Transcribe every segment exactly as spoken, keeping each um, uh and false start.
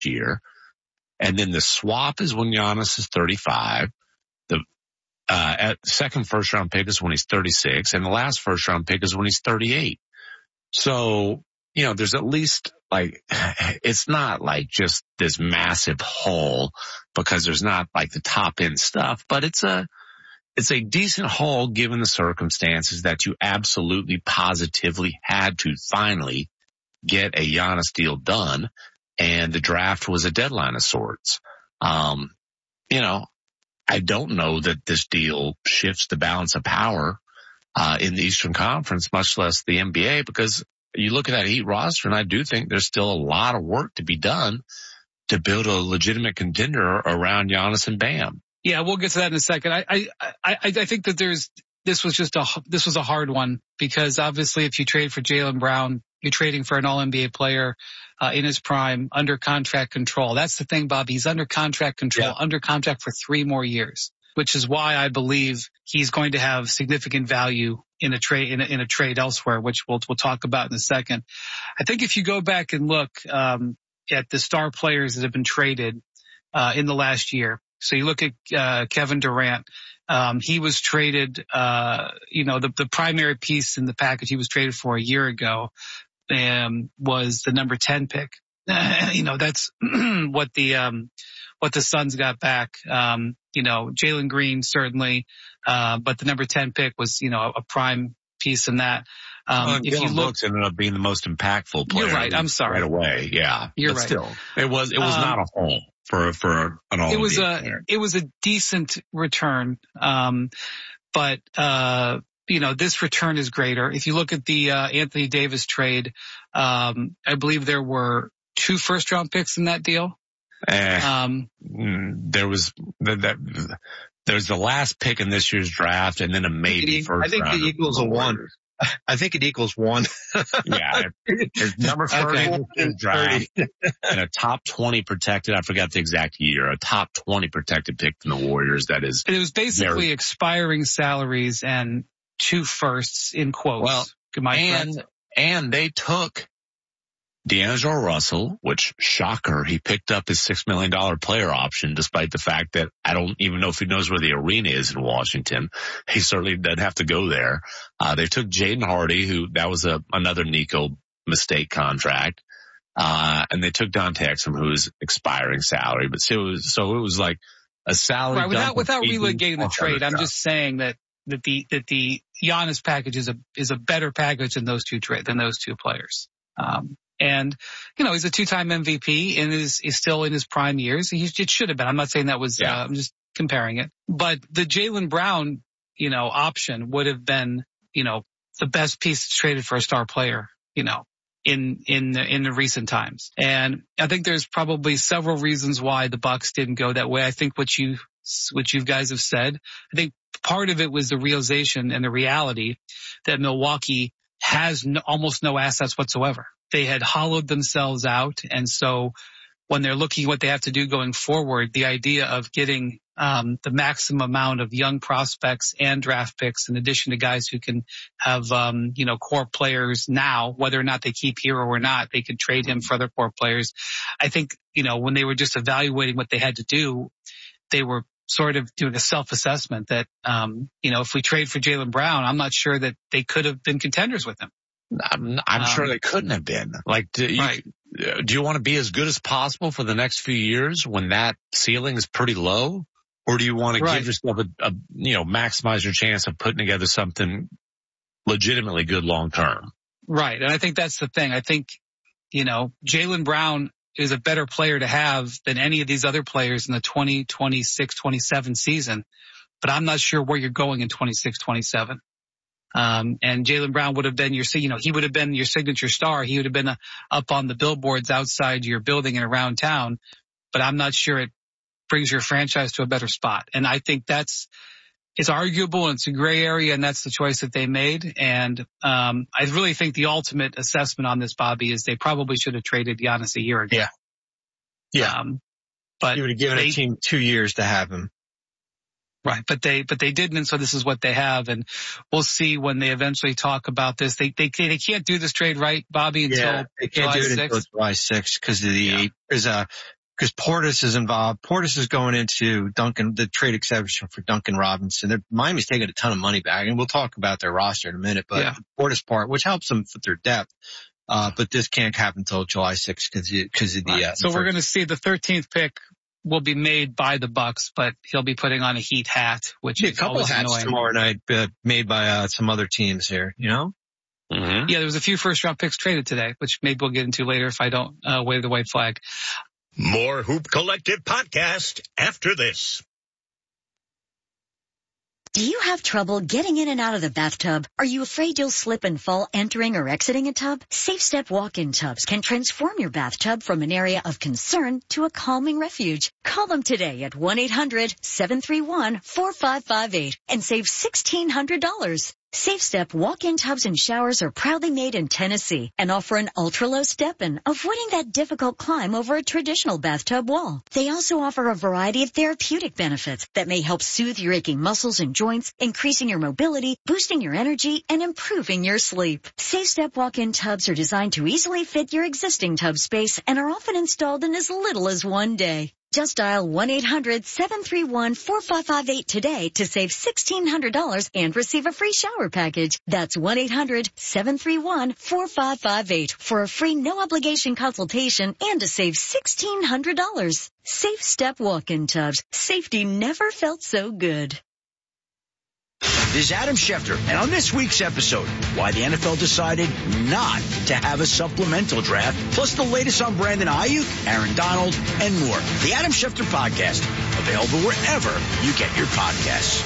year. And then the swap is when Giannis is thirty-five. The uh, at second first round pick is when he's thirty-six. And the last first round pick is when he's thirty-eight. So, you know, there's at least like, it's not like just this massive hole because there's not like the top end stuff, but it's a, it's a decent haul given the circumstances that you absolutely positively had to finally get a Giannis deal done. And the draft was a deadline of sorts. Um, you know, I don't know that this deal shifts the balance of power, uh, in the Eastern Conference, much less the N B A, because you look at that Heat roster, and I do think there's still a lot of work to be done to build a legitimate contender around Giannis and Bam. Yeah, we'll get to that in a second. I, I, I, I think that there's, this was just a, this was a hard one because obviously if you trade for Jaylen Brown, you're trading for an all N B A player, uh, in his prime, under contract control. That's the thing, Bobby. He's under contract control, yeah. under contract for three more years, which is why I believe he's going to have significant value in a trade, in a, in a trade elsewhere, which we'll, we'll talk about in a second. I think if you go back and look, um, at the star players that have been traded, uh, in the last year. So you look at, uh, Kevin Durant. Um, he was traded, uh, you know, the, the primary piece in the package he was traded for a year ago, um, was the number ten pick. Uh, you know, that's what the, um, what the Suns got back. Um, you know, Jalen Green certainly, uh, but the number ten pick was, you know, a prime piece in that. Um, well, if you look, Brooks ended up being the most impactful player. You're right. I'm sorry. Right away. Yeah. You're but right. Still, it was, it was um, not a home for, for an all. It was a, player. It was a decent return. Um, but, uh, you know, this return is greater. If you look at the, uh, Anthony Davis trade, um, I believe there were two first round picks in that deal. Eh, um, there was that, that there's the last pick in this year's draft and then a maybe it, first I think round it equals a one. I think it equals one. Yeah. It's number thirty okay. in draft and a top twenty protected. I forgot the exact year. A top twenty protected pick from the Warriors. That is. It was basically very, expiring salaries and two firsts in quotes. Well, and, friend. and they took D'Angelo Russell, which shocker, he picked up his six million dollars player option despite the fact that I don't even know if he knows where the arena is in Washington. He certainly doesn't have to go there. Uh, they took Jaden Hardy, who that was a, another Nico mistake contract. Uh, and they took Dante Exum, who's expiring salary, but so it was, so it was like a salary. Right, without, without relocating the trade, I'm just saying that, that the, that the Giannis package is a, is a better package than those two trade, than those two players. Um, And, you know, he's a two-time M V P and is, is still in his prime years. He, it should have been. I'm not saying that was, yeah. uh, I'm just comparing it. But the Jaylen Brown, you know, option would have been, you know, the best piece traded for a star player, you know, in, in the, in the recent times. And I think there's probably several reasons why the Bucks didn't go that way. I think what you, what you guys have said, I think part of it was the realization and the reality that Milwaukee has no, almost no assets whatsoever. They had hollowed themselves out. And so when they're looking at what they have to do going forward, the idea of getting um the maximum amount of young prospects and draft picks in addition to guys who can have, um you know, core players now, whether or not they keep Hero or not, they could trade him for other core players. I think, you know, when they were just evaluating what they had to do, they were sort of doing a self-assessment that, um, you know, if we trade for Jaylen Brown, I'm not sure that they could have been contenders with him. I'm, I'm um, sure they couldn't have been. Like, do you, right. do you want to be as good as possible for the next few years when that ceiling is pretty low? Or do you want to right. give yourself a, a, you know, maximize your chance of putting together something legitimately good long term? Right. And I think that's the thing. I think, you know, Jaylen Brown is a better player to have than any of these other players in the twenty twenty-six twenty-seven season. But I'm not sure where you're going in twenty-six twenty-seven. Um, and Jaylen Brown would have been your, you know, he would have been your signature star. He would have been a, up on the billboards outside your building and around town. But I'm not sure it brings your franchise to a better spot. And I think that's, it's arguable and it's a gray area, and that's the choice that they made. And um, I really think the ultimate assessment on this, Bobby, is they probably should have traded Giannis a year ago. Yeah. Yeah. Um, but you would have given they, a team two years to have him. Right, but they but they didn't, and so this is what they have, and we'll see when they eventually talk about this. They they they can't do this trade, right, Bobby? Until yeah, they can't July do it sixth? until July sixth because of the Yeah. there's a because Portis is involved. Portis is going into Duncan the trade exception for Duncan Robinson. They're, Miami's taking a ton of money back, and we'll talk about their roster in a minute. But Yeah. the Portis part, which helps them with their depth, uh, but this can't happen until July sixth because because of the. Right. Uh, so the we're going to see the thirteenth pick will be made by the Bucks, but he'll be putting on a Heat hat, which yeah, is a couple always hats annoying. tomorrow night uh, made by uh, some other teams here. You know. Mm-hmm. Yeah, there was a few first round picks traded today, which maybe we'll get into later if I don't uh, wave the white flag. More Hoop Collective podcast after this. Do you have trouble getting in and out of the bathtub? Are you afraid you'll slip and fall entering or exiting a tub? SafeStep walk-in tubs can transform your bathtub from an area of concern to a calming refuge. Call them today at one eight hundred seven three one four five five eight and save sixteen hundred dollars. SafeStep walk-in tubs and showers are proudly made in Tennessee and offer an ultra-low step-in, avoiding that difficult climb over a traditional bathtub wall. They also offer a variety of therapeutic benefits that may help soothe your aching muscles and joints, increasing your mobility, boosting your energy, and improving your sleep. SafeStep walk-in tubs are designed to easily fit your existing tub space and are often installed in as little as one day. Just dial one eight hundred seven three one four five five eight today to save sixteen hundred dollars and receive a free shower package. That's one eight hundred seven three one four five five eight for a free no-obligation consultation and to save sixteen hundred dollars. Safe Step walk-in tubs. Safety never felt so good. This is Adam Schefter, and on this week's episode, why the N F L decided not to have a supplemental draft, plus the latest on Brandon Ayuk, Aaron Donald, and more. The Adam Schefter Podcast, available wherever you get your podcasts.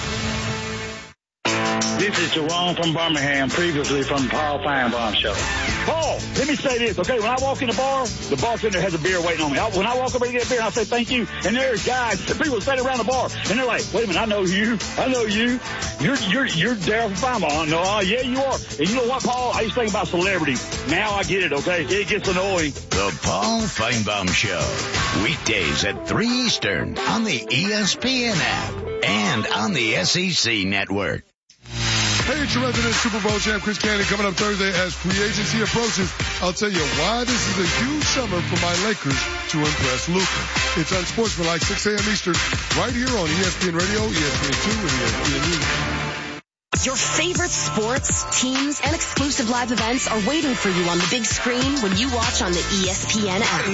This is Jerome from Birmingham, previously from Paul Feinbaum Show. Paul, let me say this, okay? When I walk in the bar, the bartender has a beer waiting on me. I, when I walk up and get a beer, I say thank you, and there's guys, people standing around the bar, and they're like, wait a minute, I know you, I know you. You're you're you're Daryl from Feinbaum. No, uh, yeah, you are. And you know what, Paul? I used to think about celebrity. Now I get it, okay? It gets annoying. The Paul Feinbaum Show. Weekdays at three Eastern on the E S P N app and on the S E C network. Hey, it's your resident Super Bowl champ, Chris Candy, coming up Thursday as free agency approaches. I'll tell you why this is a huge summer for my Lakers to impress Luka. It's Unsportsmanlike, six a.m. Eastern, right here on E S P N Radio, E S P N two, and E S P N News. Your favorite sports, teams, and exclusive live events are waiting for you on the big screen when you watch on the E S P N app.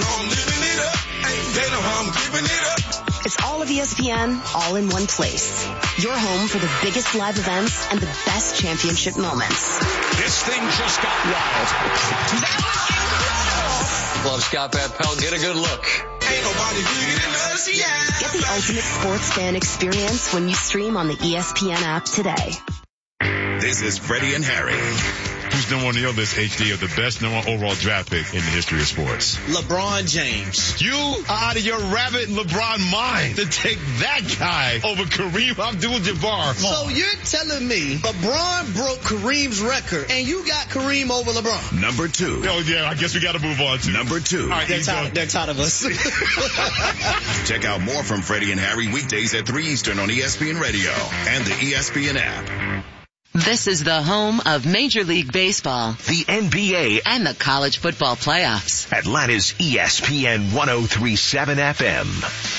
It's all of E S P N, all in one place. Your home for the biggest live events and the best championship moments. This thing just got wild. Love Scott Van Pelt. Get a good look. Ain't nobody bigger than us, yeah. Get the ultimate sports fan experience when you stream on the E S P N app today. This is Freddie and Harry. Who's number one on your list, H D, of the best number one overall draft pick in the history of sports? LeBron James. You are out of your rabbit LeBron mind to take that guy over Kareem Abdul-Jabbar. So you're telling me LeBron broke Kareem's record and you got Kareem over LeBron? Number two. Oh, yeah, I guess we got to move on to number two. All right, they're, tired, they're tired of us. Check out more from Freddie and Harry weekdays at three Eastern on E S N Radio and the E S P N app. This is the home of Major League Baseball, the N B A, and the college football playoffs. Atlanta's E S P N one oh three point seven F M.